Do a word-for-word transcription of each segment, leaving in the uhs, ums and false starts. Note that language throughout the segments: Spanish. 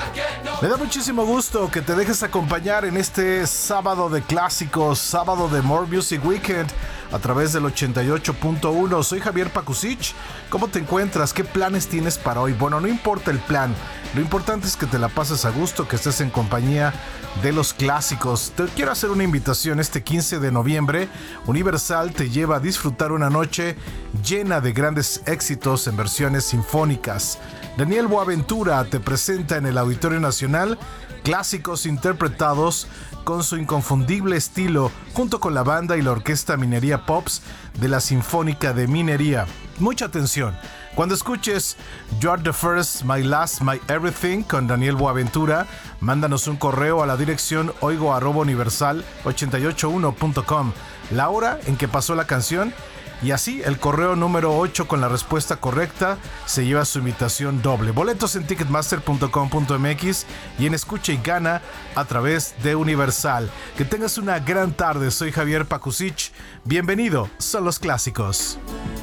Me da muchísimo gusto que te dejes acompañar en este sábado de clásicos, sábado de More Music Weekend a través del ochenta y ocho punto uno. Soy Javier Pakusich. ¿Cómo te encuentras? ¿Qué planes tienes para hoy? Bueno, no importa el plan, lo importante es que te la pases a gusto, que estés en compañía de los clásicos. Te quiero hacer una invitación. Este quince de noviembre, Universal te lleva a disfrutar una noche llena de grandes éxitos en versiones sinfónicas. Daniel Boaventura te presenta en el Auditorio Nacional clásicos interpretados con su inconfundible estilo, junto con la banda y la orquesta Minería Pops de la Sinfónica de Minería. Mucha atención. Cuando escuches You Are the First, My Last, My Everything con Daniel Boaventura, mándanos un correo a la dirección oigo arroba universal ochenta y ocho uno punto com, la hora en que pasó la canción, y así el correo número ocho con la respuesta correcta se lleva su invitación doble. Boletos en ticketmaster punto com punto m x y en Escucha y Gana a través de Universal. Que tengas una gran tarde. Soy Javier Pakusich. Bienvenido, son los clásicos.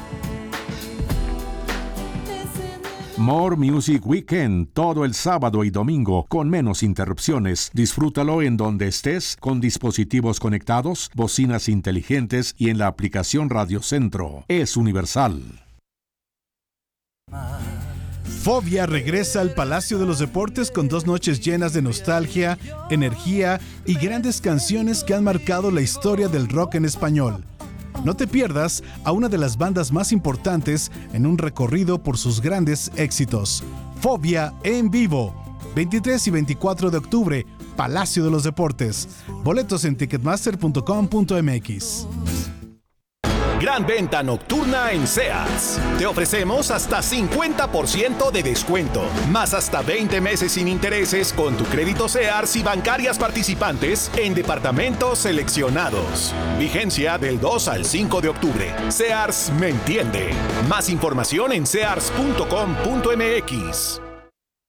More Music Weekend, todo el sábado y domingo, con menos interrupciones. Disfrútalo en donde estés, con dispositivos conectados, bocinas inteligentes y en la aplicación Radio Centro. Es Universal. Fobia regresa al Palacio de los Deportes con dos noches llenas de nostalgia, energía y grandes canciones que han marcado la historia del rock en español. No te pierdas a una de las bandas más importantes en un recorrido por sus grandes éxitos. Fobia en vivo, veintitrés y veinticuatro de octubre, Palacio de los Deportes. Boletos en ticketmaster punto com punto m x. Gran venta nocturna en Sears. Te ofrecemos hasta cincuenta por ciento de descuento, más hasta veinte meses sin intereses con tu crédito Sears y bancarias participantes en departamentos seleccionados. Vigencia del dos al cinco de octubre. Sears me entiende. Más información en sears punto com punto m x.